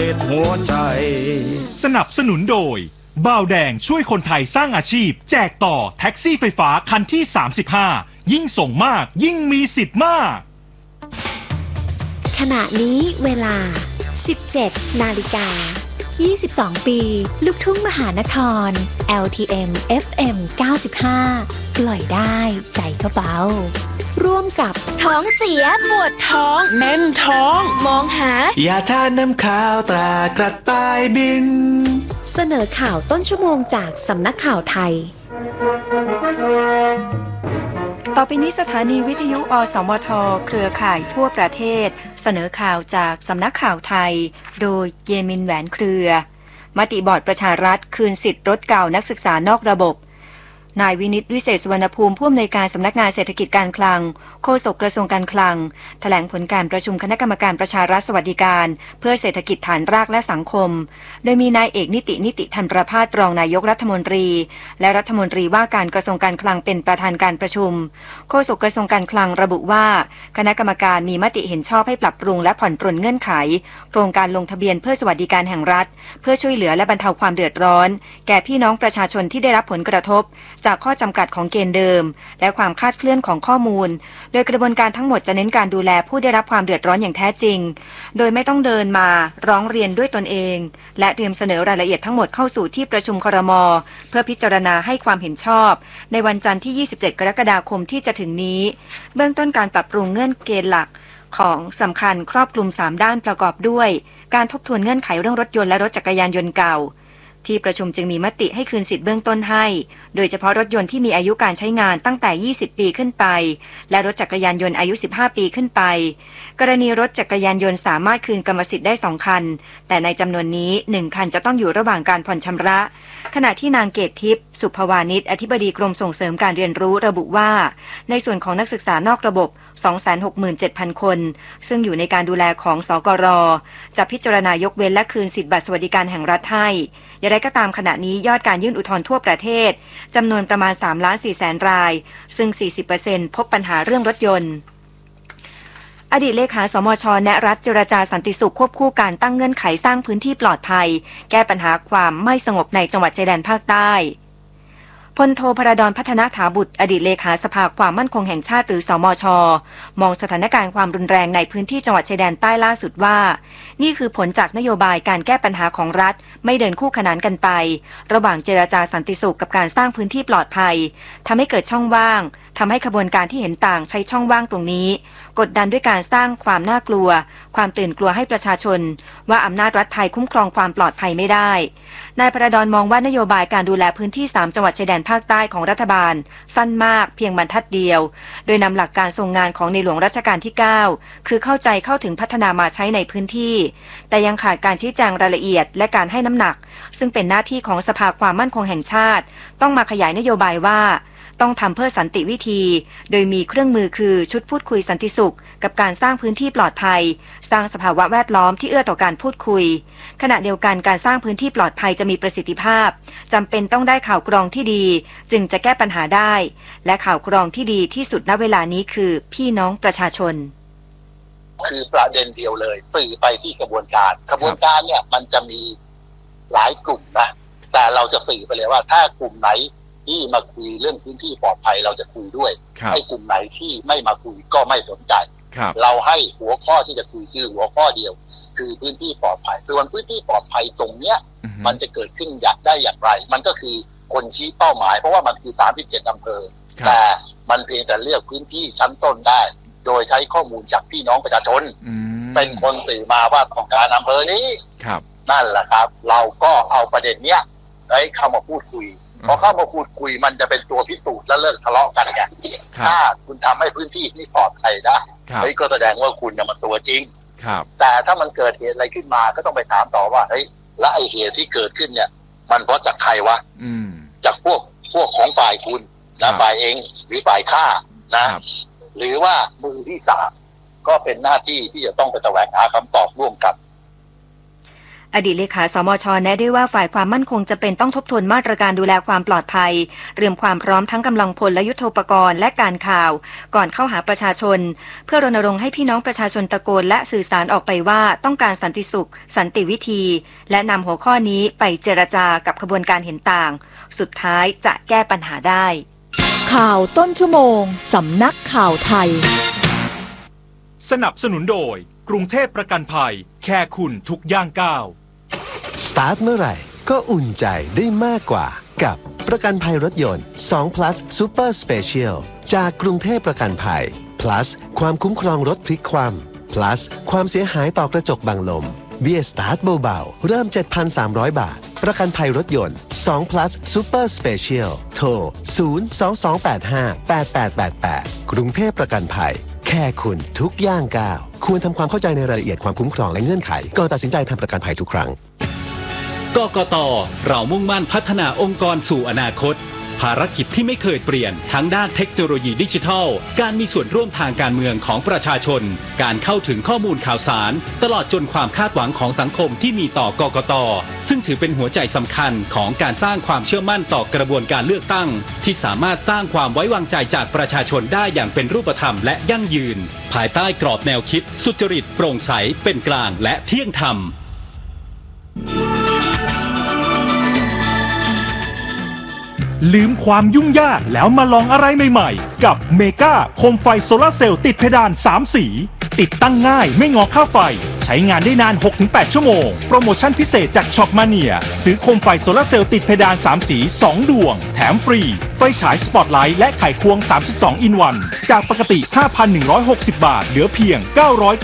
ษหัวใจสนับสนุนโดยบ่าวแดงช่วยคนไทยสร้างอาชีพแจกต่อแท็กซี่ไฟฟ้าคันที่35ยิ่งส่งมากยิ่งมีสิทธิ์มากขณะนี้เวลา 17 นาฬิกา 22 ปีลูกทุ่งมหานคร LTM FM 95 ปล่อยได้ใจก็เบาร่วมกับท้องเสียปวดท้องแน่นท้องมองหายาทาน้ำข้าวตรากระต่ายบินเสนอข่าวต้นชั่วโมงจากสำนักข่าวไทยต่อไปนี้สถานีวิทยุอสมทเครือข่ายทั่วประเทศเสนอข่าวจากสำนักข่าวไทยโดยเยมินแหวนเครือมติบอร์ดประชารัฐคืนสิทธิ์รถเก่านักศึกษานอกระบบนายวินิตวิเศษสุวรรณภูมิผู้อำนวยการสำนักงานเศรษฐกิจการคลังโฆษกกระทรวงการคลังแถลงผลการประชุมคณะกรรมการประชารัฐสวัสดิการเพื่อเศรษฐกิจฐานรากและสังคมโดยมีนายเอกนิติธรรมประภาสรองนายกรัฐมนตรีและรัฐมนตรีว่าการกระทรวงการคลังเป็นประธานการประชุมโฆษกกระทรวงการคลังระบุว่าคณะกรรมการมีมติเห็นชอบให้ปรับปรุงและผ่อนปรนเงื่อนไขโครงการลงทะเบียนเพื่อสวัสดิการแห่งรัฐเพื่อช่วยเหลือและบรรเทาความเดือดร้อนแก่พี่น้องประชาชนที่ได้รับผลกระทบจากข้อจำกัดของเกณฑ์เดิมและความคลาดเคลื่อนของข้อมูลโดยกระบวนการทั้งหมดจะเน้นการดูแลผู้ได้รับความเดือดร้อนอย่างแท้จริงโดยไม่ต้องเดินมาร้องเรียนด้วยตนเองและเตรียมเสนอรายละเอียดทั้งหมดเข้าสู่ที่ประชุมครม.เพื่อพิจารณาให้ความเห็นชอบในวันจันทร์ที่27กรกฎาคมที่จะถึงนี้เบื้องต้นการปรับปรุงเงื่อนเกณฑ์หลักของสำคัญครอบคลุม3ด้านประกอบด้วยการทบทวนเงื่อนไขเรื่องรถยนต์และรถจักรยานยนต์เก่าที่ประชุมจึงมีมติให้คืนสิทธิ์เบื้องต้นให้โดยเฉพาะรถยนต์ที่มีอายุการใช้งานตั้งแต่20ปีขึ้นไปและรถจักรยานยนต์อายุ15ปีขึ้นไปกรณีรถจักรยานยนต์สามารถคืนกรรมสิทธิ์ได้2คันแต่ในจำนวนนี้1คันจะต้องอยู่ระหว่างการผ่อนชำระขณะที่นางเกตทิพย์สุภวานิชอธิบดีกรมส่งเสริมการเรียนรู้ระบุว่าในส่วนของนักศึกษานอกระบบ 267,000 คนซึ่งอยู่ในการดูแลของสกร.จะพิจารณายกเว้นและคืนสิทธิบัตรสวัสดิการแห่งรัฐให้อย่างไรก็ตามขณะนี้ยอดการยื่นอุทธรณ์ทั่วประเทศจำนวนประมาณ 3,400,000 รายซึ่ง 40% พบปัญหาเรื่องรถยนต์อดีตเลขาสมช.แนะรัฐเจรจาสันติสุขควบคู่การตั้งเงื่อนไขสร้างพื้นที่ปลอดภัยแก้ปัญหาความไม่สงบในจังหวัดชายแดนภาคใต้พลโทพระดอนพัฒนาถาบุตรอดีตเลขาสภาความมั่นคงแห่งชาติหรือสมช.มองสถานการณ์ความรุนแรงในพื้นที่จังหวัดชายแดนใต้ล่าสุดว่านี่คือผลจากนโยบายการแก้ปัญหาของรัฐไม่เดินคู่ขนานกันไประหว่างเจรจาสันติสุขกับการสร้างพื้นที่ปลอดภัยทำให้เกิดช่องว่างทำให้ขบวนการที่เห็นต่างใช้ช่องว่างตรงนี้กดดันด้วยการสร้างความน่ากลัวความตื่นกลัวให้ประชาชนว่าอำนาจรัฐไทยคุ้มครองความปลอดภัยไม่ได้นายพระดอนมองว่านโยบายการดูแลพื้นที่3จังหวัดชายแดนภาคใต้ของรัฐบาลสั้นมากเพียงบรรทัดเดียวโดยนำหลักการทรงงานของในหลวงรัชกาลที่9คือเข้าใจเข้าถึงพัฒนามาใช้ในพื้นที่แต่ยังขาดการชี้แจงรายละเอียดและการให้น้ำหนักซึ่งเป็นหน้าที่ของสภาความมั่นคงแห่งชาติต้องมาขยายนโยบายว่าต้องทำเพื่อสันติวิธีโดยมีเครื่องมือคือชุดพูดคุยสันติสุขกับการสร้างพื้นที่ปลอดภัยสร้างสภาวะแวดล้อมที่เอื้อต่อการพูดคุยขณะเดียวกันการสร้างพื้นที่ปลอดภัยจะมีประสิทธิภาพจำเป็นต้องได้ข่าวกรองที่ดีจึงจะแก้ปัญหาได้และข่าวกรองที่ดีที่สุดณเวลานี้คือพี่น้องประชาชนคือประเด็นเดียวเลยสื่อไปที่กระบวนการเนี่ยมันจะมีหลายกลุ่มนะแต่เราจะสื่อไปเลยว่าถ้ากลุ่มไหนที่มาคุยเรื่องพื้นที่ปลอดภัยเราจะคุยด้วยไอ้กลุ่มไหนที่ไม่มาคุยก็ไม่สนใจเราให้หัวข้อที่จะคุยคือหัวข้อเดียวคือพื้นที่ปลอดภัยคือวันพื้นที่ปลอดภัยตรงเนี้ยมันจะเกิดขึ้นได้อย่างไรมันก็คือคนชี้เป้าหมายเพราะว่ามันคือ37อำเภอแต่มันเพียงแต่เลือกพื้นที่ชั้นต้นได้โดยใช้ข้อมูลจากพี่น้องประชาชนเป็นคนสื่อมาว่าต้องการอำเภอนี้นั่นแหละครับเราก็เอาประเด็นเนี้ยให้เข้ามาพูดคุยพอเข้ามาพูดคุยมันจะเป็นตัวพิสูจน์และเลิกทะเลาะกันไงถ้าคุณทำให้พื้นที่นี่ปลอดภัยได้เฮ้ยก็แสดงว่าคุณเนี่ยมันตัวจริงแต่ถ้ามันเกิดเหตุอะไรขึ้นมาก็ต้องไปถามต่อว่าเฮ้ยและไอเหตุที่เกิดขึ้นเนี่ยมันเพราะจากใครวะจากพวกของฝ่ายคุณนะฝ่ายเองหรือฝ่ายข้านะหรือว่ามือที่3ก็เป็นหน้าที่ที่จะต้องไปแสวงหาคำตอบร่วมกันอดีตเลขาสมช.แนะด้วยว่าฝ่ายความมั่นคงจะเป็นต้องทบทวนมาตรการดูแลความปลอดภัยเตรียมความพร้อมทั้งกำลังพลและยุทโธปกรณ์และการข่าวก่อนเข้าหาประชาชนเพื่อรณรงค์ให้พี่น้องประชาชนตะโกนและสื่อสารออกไปว่าต้องการสันติสุขสันติวิธีและนำหัวข้อนี้ไปเจรจากับขบวนการเห็นต่างสุดท้ายจะแก้ปัญหาได้ข่าวต้นชั่วโมงสำนักข่าวไทยสนับสนุนโดยกรุงเทพประกันภัยแค่คุณทุกย่างก้าวสตาร์ทเมื่อไหร่ก็อุ่นใจได้มากกว่ากับประกันภัยรถยนต์2 plus Super Special จากกรุงเทพประกันภัย plus ความคุ้มครองรถพลิกคว่ำ plus ความเสียหายต่อกระจกบังลมเบี้ยสตาร์ทเบาๆเริ่ม 7,300 บาทประกันภัยรถยนต์2 plus Super Special โทร 022858888 กรุงเทพประกันภัยแค่คุณทุกย่างก้าวควรทำความเข้าใจในรายละเอียดความคุ้มครองและเงื่อนไขก่อนตัดสินใจทำประกันภัยทุกครั้งกกต.เรามุ่งมั่นพัฒนาองค์กรสู่อนาคตภารกิจที่ไม่เคยเปลี่ยนทั้งด้านเทคโนโลยีดิจิทัลการมีส่วนร่วมทางการเมืองของประชาชนการเข้าถึงข้อมูลข่าวสารตลอดจนความคาดหวังของสังคมที่มีต่อกกต.ซึ่งถือเป็นหัวใจสำคัญของการสร้างความเชื่อมั่นต่อกระบวนการเลือกตั้งที่สามารถสร้างความไว้วางใจจากประชาชนได้อย่างเป็นรูปธรรมและยั่งยืนภายใต้กรอบแนวคิดสุจริตโปร่งใสเป็นกลางและเที่ยงธรรมลืมความยุ่งยากแล้วมาลองอะไรใหม่ๆกับเมกาโคมไฟโซลาร์เซลล์ติดเพดาน3สีติดตั้งง่ายไม่งอค่าไฟใช้งานได้นาน 6-8 ชั่วโมงโปรโมชั่นพิเศษจากช็อปมาเนียซื้อโคมไฟโซลาร์เซลล์ติดเพดาน3สี2ดวงแถมฟรีไฟฉายสปอตไลท์และไขควง32 in 1จากปกติ 5,160 บาทเหลือเพียง